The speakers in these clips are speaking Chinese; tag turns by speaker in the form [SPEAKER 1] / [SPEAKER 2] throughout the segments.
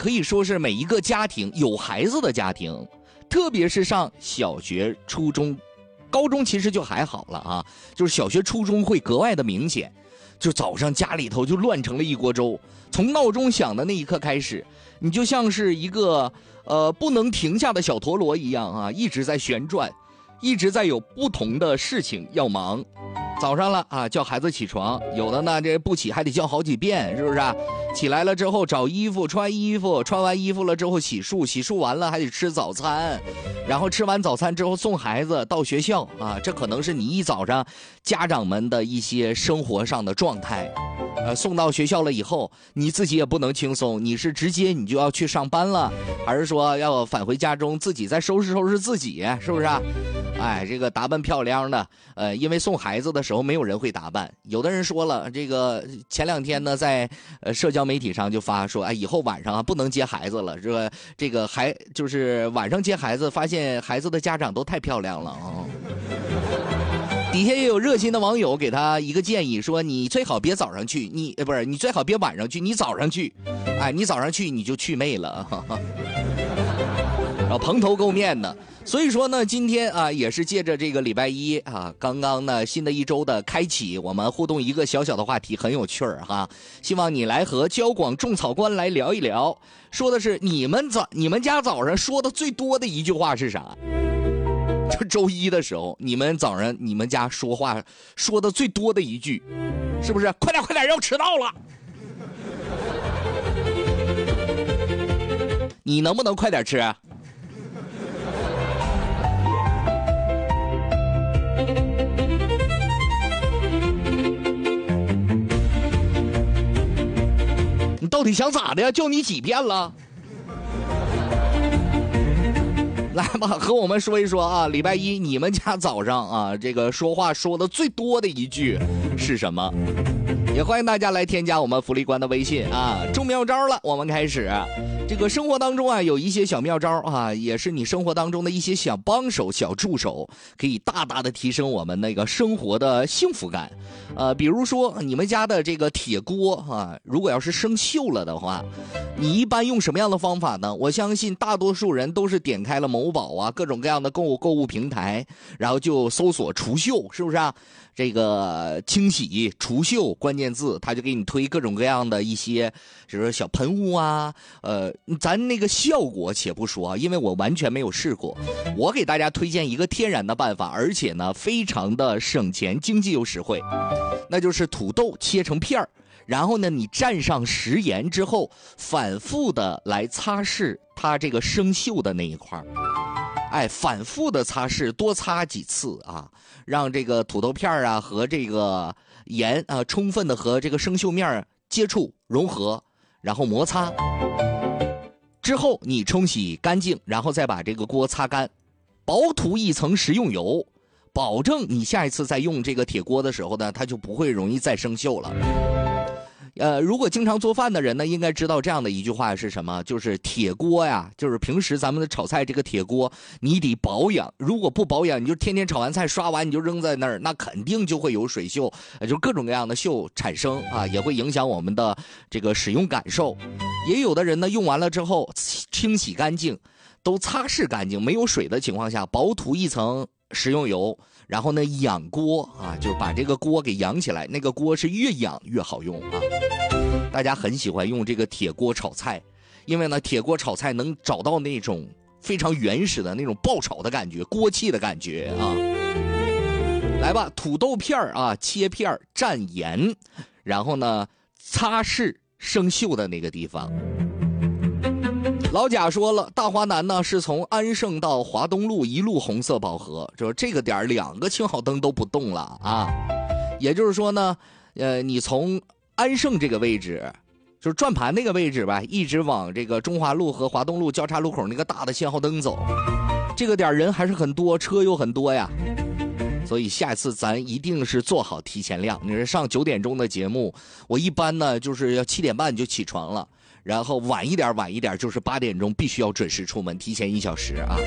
[SPEAKER 1] 可以说是每一个家庭有孩子的家庭，特别是上小学、初中、高中，其实就还好了啊，就是小学、初中会格外的明显。就早上家里头就乱成了一锅粥，从闹钟响的那一刻开始，你就像是一个不能停下的小陀螺一样啊，一直在旋转，一直在有不同的事情要忙。早上了啊，叫孩子起床，有的呢这不起还得叫好几遍，是不是啊？起来了之后找衣服穿衣服，穿完衣服了之后洗漱，洗漱完了还得吃早餐，然后吃完早餐之后送孩子到学校啊，这可能是你一早上家长们的一些生活上的状态。送到学校了以后，你自己也不能轻松，你是直接你就要去上班了，还是说要返回家中自己再收拾收拾自己，是不是啊？哎，这个打扮漂亮的，因为送孩子的时候没有人会打扮。有的人说了，这个前2天呢，在社交媒体上就发说，哎，以后晚上啊不能接孩子了，这个就是晚上接孩子，发现孩子的家长都太漂亮了啊。底下也有热心的网友给他一个建议，说你最好别早上去，你最好别晚上去，你早上去，哎，你早上去你就去魅了，然后蓬头垢面的。所以说呢，今天啊也是借着这个礼拜一啊，刚刚呢新的一周的开启，我们互动一个小小的话题，很有趣儿哈。希望你来和交广种草官来聊一聊，说的是你们家早上说的最多的一句话是啥？就周一的时候，你们早上你们家说话说的最多的一句，是不是？快点，要迟到了！你能不能快点吃？你到底想咋的呀？叫你几遍了？来吧，和我们说一说啊，礼拜一你们家早上啊，这个说话说的最多的一句是什么？也欢迎大家来添加我们福利官的微信啊，中妙招了，我们开始。这个生活当中啊，有一些小妙招啊，也是你生活当中的一些小帮手、小助手，可以大大的提升我们那个生活的幸福感。比如说你们家的这个铁锅啊，如果要是生锈了的话，你一般用什么样的方法呢？我相信大多数人都是点开了某宝啊，各种各样的购物平台，然后就搜索除锈，是不是啊？这个清洗除锈关键字，他就给你推各种各样的一些，就是小喷雾啊。咱那个效果且不说啊，因为我完全没有试过。我给大家推荐一个天然的办法，而且呢非常的省钱、经济又实惠，那就是土豆切成片儿，然后呢你蘸上食盐之后，反复的来擦拭它这个生锈的那一块儿。哎，反复的擦拭，多擦几次啊，让这个土豆片啊和这个盐啊充分的和这个生锈面接触融合，然后摩擦之后你冲洗干净，然后再把这个锅擦干，薄涂一层食用油，保证你下一次再用这个铁锅的时候呢，它就不会容易再生锈了。如果经常做饭的人呢，应该知道这样的一句话是什么，就是铁锅呀，就是平时咱们的炒菜这个铁锅你得保养，如果不保养，你就天天炒完菜刷完你就扔在那儿，那肯定就会有水锈，就各种各样的锈产生啊，也会影响我们的这个使用感受。也有的人呢，用完了之后清洗干净，都擦拭干净，没有水的情况下，薄涂一层食用油，然后呢养锅啊，就是把这个锅给养起来，那个锅是越养越好用啊。大家很喜欢用这个铁锅炒菜，因为呢铁锅炒菜能找到那种非常原始的那种爆炒的感觉，锅气的感觉啊。来吧，土豆片啊切片蘸盐，然后呢擦拭生锈的那个地方。老贾说了，大华南呢是从安盛到华东路一路红色饱和，就是这个点2个信号灯都不动了啊。也就是说呢，你从安盛这个位置，就是转盘那个位置吧，一直往这个中华路和华东路交叉路口那个大的信号灯走，这个点人还是很多，车又很多呀。所以下一次咱一定是做好提前量。你是上9点钟的节目，我一般呢就是要7点半就起床了，然后晚一点就是8点钟必须要准时出门，提前1小时啊。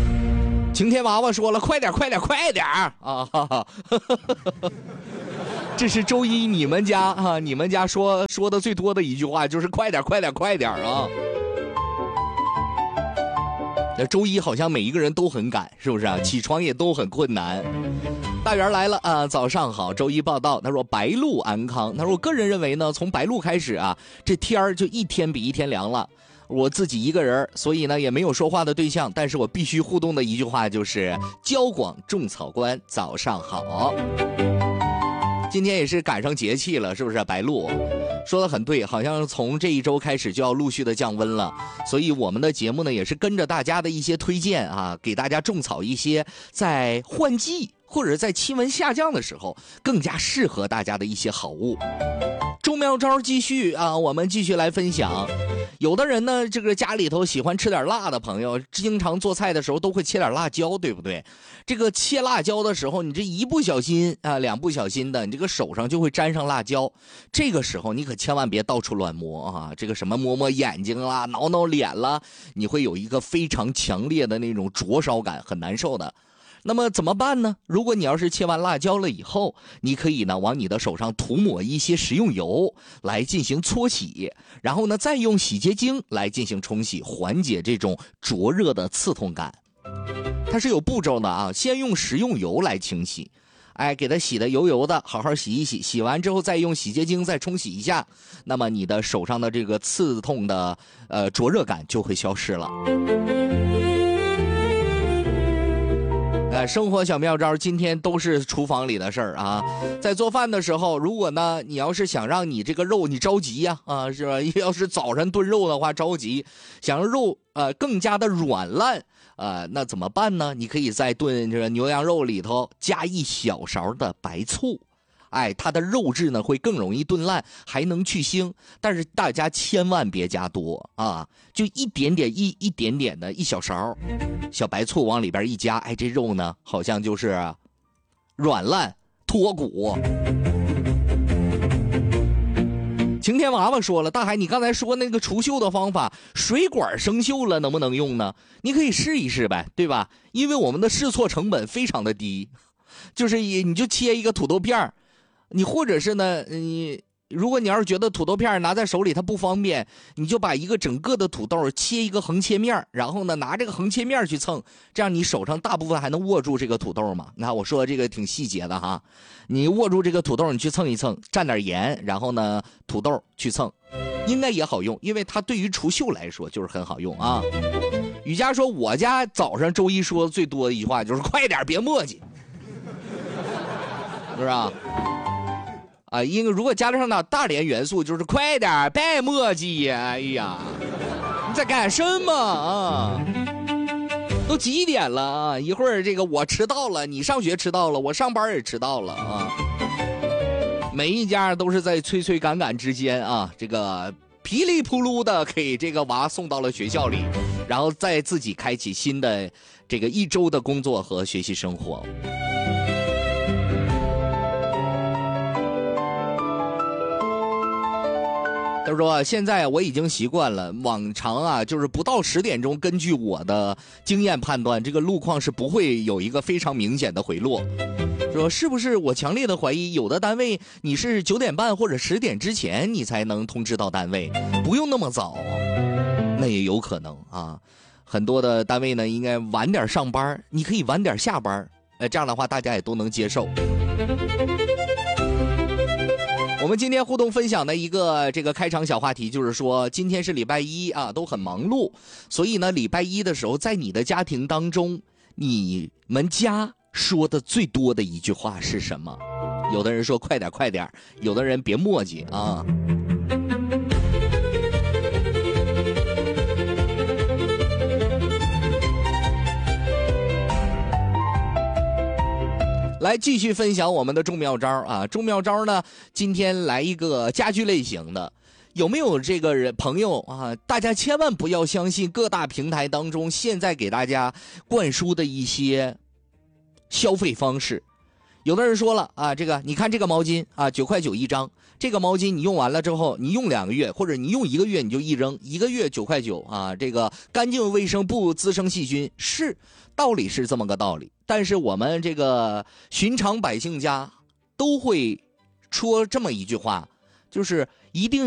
[SPEAKER 1] 晴天娃娃说了，快点啊！哈哈这是周一你们家啊，你们家说的最多的一句话就是快点快点快点啊。那周一好像每一个人都很赶，是不是啊？起床也都很困难。大元来了啊，早上好。周一报道，他说白露安康。他说我个人认为呢，从白露开始啊，这天儿就一天比一天凉了。我自己一个人，所以呢也没有说话的对象，但是我必须互动的一句话就是交广种草观，早上好。今天也是赶上节气了，是不是？白露说得很对，好像从这一周开始就要陆续的降温了，所以我们的节目呢也是跟着大家的一些推荐啊，给大家种草一些在换季或者在气温下降的时候更加适合大家的一些好物。中妙招继续啊，我们继续来分享。有的人呢，这个家里头喜欢吃点辣的朋友，经常做菜的时候都会切点辣椒，对不对？这个切辣椒的时候，你这一不小心啊，两不小心的，你这个手上就会沾上辣椒。这个时候你可千万别到处乱摸啊，这个什么摸摸眼睛啦，挠挠脸啦，你会有一个非常强烈的那种灼烧感，很难受的。那么怎么办呢？如果你要是切完辣椒了以后，你可以呢往你的手上涂抹一些食用油来进行搓洗，然后呢再用洗洁精来进行冲洗，缓解这种灼热的刺痛感。它是有步骤的啊，先用食用油来清洗，给它洗的油油的，好好洗一洗，洗完之后再用洗洁精再冲洗一下，那么你的手上的这个刺痛的灼热感就会消失了。生活小妙招今天都是厨房里的事儿啊。在做饭的时候，如果呢你要是想让你这个肉你着急呀是吧？要是早晨炖肉的话着急，想让肉更加的软烂那怎么办呢？你可以在炖这个牛羊肉里头加一小勺的白醋。它的肉质呢会更容易炖烂，还能去腥，但是大家千万别加多啊，就一点点一点点的一小勺小白醋往里边一加，这肉呢好像就是软烂脱骨。晴天娃娃说了，大海你刚才说那个除锈的方法，水管生锈了能不能用呢？你可以试一试呗，对吧？因为我们的试错成本非常的低，就是你就切一个土豆片，你或者是呢，如果你要是觉得土豆片拿在手里它不方便，你就把一个整个的土豆切一个横切面，然后呢拿这个横切面去蹭，这样你手上大部分还能握住这个土豆嘛。你看我说的这个挺细节的哈，你握住这个土豆你去蹭一蹭，蘸点盐，然后呢土豆去蹭，应该也好用，因为它对于除锈来说就是很好用啊。雨佳说我家早上周一说的最多的一句话就是快点别磨叽，是不是啊？因为如果加得上大连元素，就是快点别磨叽呀！哎呀，你在干什么啊？都几点了啊？一会儿这个我迟到了，你上学迟到了，我上班也迟到了啊！每一家都是在催催赶赶之间啊，这个噼里扑噜的给这个娃送到了学校里，然后再自己开启新的这个一周的工作和学习生活。他说现在我已经习惯了，往常就是不到10点钟，根据我的经验判断，这个路况是不会有一个非常明显的回落。说是不是我强烈的怀疑，有的单位你是9点半或者10点之前你才能通知到单位，不用那么早，那也有可能啊。很多的单位呢应该晚点上班，你可以晚点下班，这样的话大家也都能接受。我们今天互动分享的一个这个开场小话题就是说，今天是礼拜一啊，都很忙碌，所以呢礼拜一的时候，在你的家庭当中，你们家说的最多的一句话是什么？有的人说快点快点，有的人别磨叽啊。来继续分享我们的中妙招啊！中妙招呢，今天来一个家居类型的。有没有这个人朋友啊？大家千万不要相信各大平台当中现在给大家灌输的一些消费方式。有的人说了啊，这个你看这个毛巾啊，9块9一张，这个毛巾你用完了之后，你用2个月或者你用1个月你就一扔，1个月9块9啊，这个干净卫生不滋生细菌，是道理是这么个道理。但是我们这个寻常百姓家都会说这么一句话，就是一定